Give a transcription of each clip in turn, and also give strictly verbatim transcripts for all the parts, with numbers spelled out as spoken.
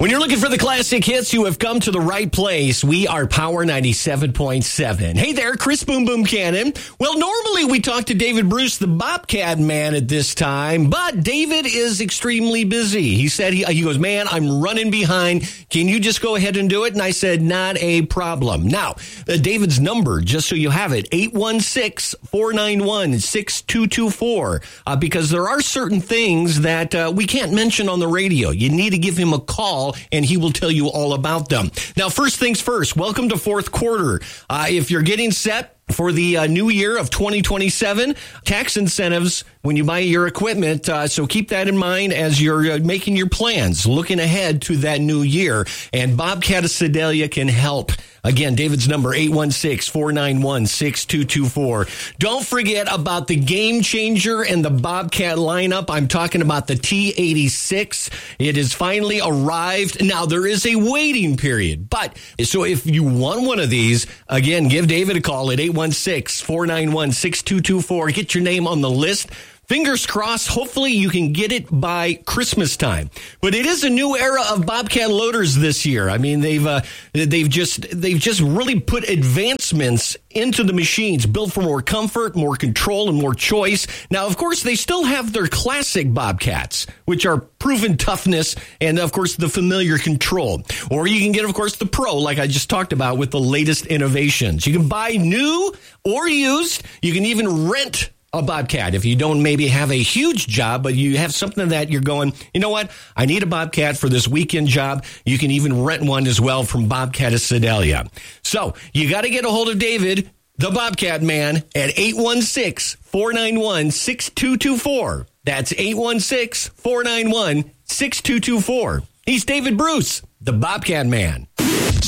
When you're looking for the classic hits, you have come to the right place. We are Power ninety-seven point seven. Hey there, Chris Boom Boom Cannon. Well, normally we talk to David Bruce, the Bobcat man, at this time, but David is extremely busy. He said, he, he goes, man, I'm running behind. Can you just go ahead and do it? And I said, not a problem. Now, uh, David's number, just so you have it, eight one six, four nine one, six two two four, uh, because there are certain things that uh, we can't mention on the radio. You need to give him a call, and he will tell you all about them. Now, first things first, welcome to fourth quarter. Uh, if you're getting set for the uh, new year of twenty twenty-seven, tax incentives when you buy your equipment. Uh, so keep that in mind as you're uh, making your plans, looking ahead to that new year. And Bobcat of Sedalia can help. Again, David's number, eight one six, four nine one, six two two four. Don't forget about the Game Changer and the Bobcat lineup. I'm talking about the T eighty-six. It has finally arrived. Now, there is a waiting period, but so if you want one of these, again, give David a call at eight one six, four nine one, six two two four. Get your name on the list. Fingers crossed, hopefully you can get it by Christmas time. But it is a new era of Bobcat loaders this year. I mean, they've uh, they've just they've just really put advancements into the machines, built for more comfort, more control, and more choice. Now, of course, they still have their classic Bobcats, which are proven toughness and, of course, the familiar control. Or you can get, of course, the Pro, like I just talked about, with the latest innovations. You can buy new or used. You can even rent a Bobcat if you don't maybe have a huge job, but you have something that you're going, you know what, I need a Bobcat for this weekend job. You can even rent one as well from Bobcat of Sedalia. So you got to get a hold of David, the Bobcat man, at eight one six, four nine one, six two two four. That's eight one six, four nine one, six two two four. He's David Bruce, the Bobcat man. Turn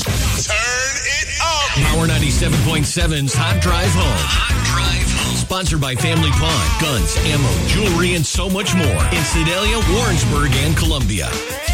it up. Power ninety-seven point seven's Hot Drive Home. Hot Drive Home. Sponsored by Family Pawn, guns, ammo, jewelry, and so much more in Sedalia, Warrensburg, and Columbia.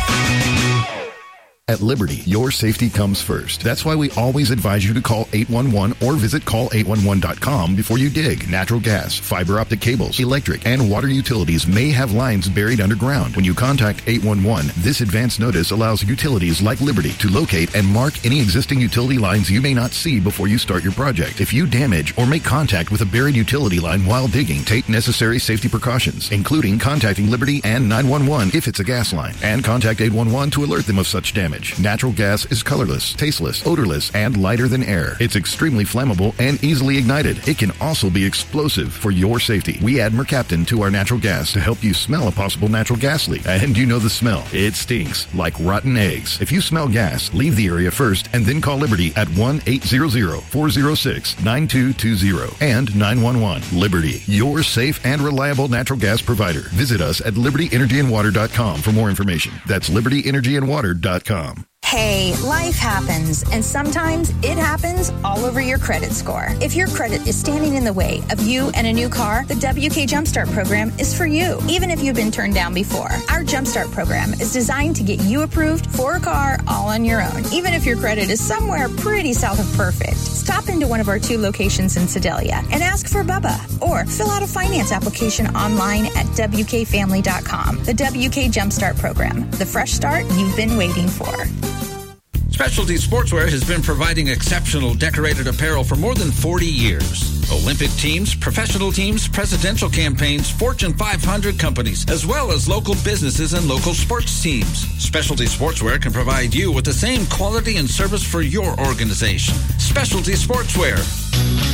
At Liberty, your safety comes first. That's why we always advise you to call eight one one or visit call eight one one dot com before you dig. Natural gas, fiber optic cables, electric, and water utilities may have lines buried underground. When you contact eight one one, this advance notice allows utilities like Liberty to locate and mark any existing utility lines you may not see before you start your project. If you damage or make contact with a buried utility line while digging, take necessary safety precautions, including contacting Liberty and nine one one if it's a gas line, and contact eight one one to alert them of such damage. Natural gas is colorless, tasteless, odorless, and lighter than air. It's extremely flammable and easily ignited. It can also be explosive. For your safety, we add mercaptan to our natural gas to help you smell a possible natural gas leak. And you know the smell. It stinks like rotten eggs. If you smell gas, leave the area first and then call Liberty at one eight hundred, four oh six, nine two two oh and nine one one. Liberty, your safe and reliable natural gas provider. Visit us at liberty energy and water dot com for more information. That's liberty energy and water dot com. Hey, life happens, and sometimes it happens all over your credit score. If your credit is standing in the way of you and a new car, the W K Jumpstart program is for you, even if you've been turned down before. Our Jumpstart program is designed to get you approved for a car all on your own, even if your credit is somewhere pretty south of perfect. Stop into one of our two locations in Sedalia and ask for Bubba, or fill out a finance application online at W K family dot com. The W K Jumpstart program, the fresh start you've been waiting for. Specialty Sportswear has been providing exceptional decorated apparel for more than forty years. Olympic teams, professional teams, presidential campaigns, Fortune five hundred companies, as well as local businesses and local sports teams. Specialty Sportswear can provide you with the same quality and service for your organization. Specialty Sportswear.